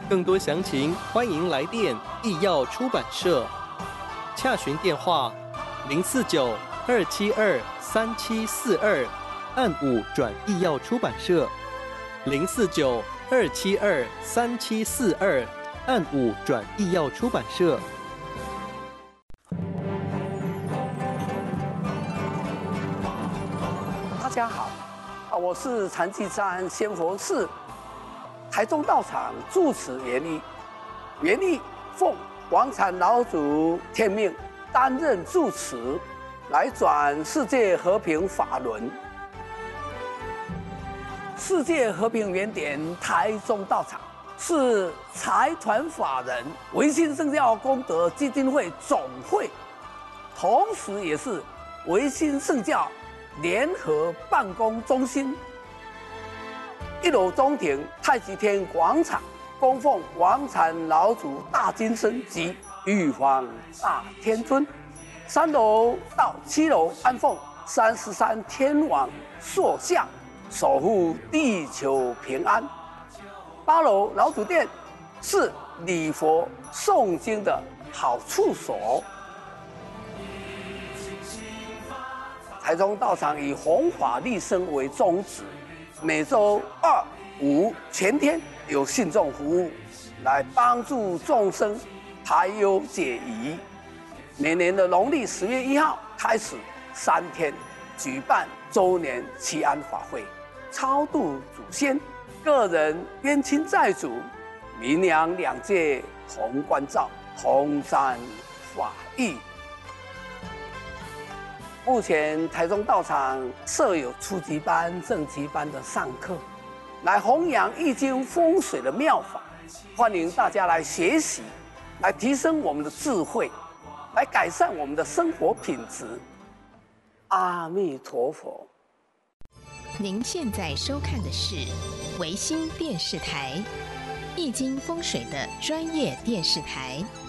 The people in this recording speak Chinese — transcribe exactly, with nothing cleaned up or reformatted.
更多详情欢迎来电易药出版社，洽询电话零四九二七二三七四二，按五转易药出版社零四九二七二三七四二，按五转易药出版社。 大家好，啊，我是禅寂山仙佛寺台中道场住持袁立。袁立奉王禅老祖天命，担任住持，来转世界和平法轮。世界和平原点台中道场是财团法人维新圣教功德基金会总会，同时也是维新圣教联合办公中心。一楼中庭太极天广场供奉王禅老祖大金身及玉皇大天尊，三楼到七楼安奉三十三天王塑像，守护地球平安。八楼老祖殿是礼佛诵经的好处所。台中道场以弘法利生为宗旨，每周二、五全天有信众服务，来帮助众生排忧解疑。每年的农历十月一号开始，三天举办周年祈安法会，超度祖先、个人冤亲债主，民阳两界同关照，同沾法益。目前台中道场设有初级班、正级班的上课，来弘扬易经风水的妙法，欢迎大家来学习，来提升我们的智慧，来改善我们的生活品质。阿弥陀佛。 您现在收看的是维新电视台易经风水的专业电视台。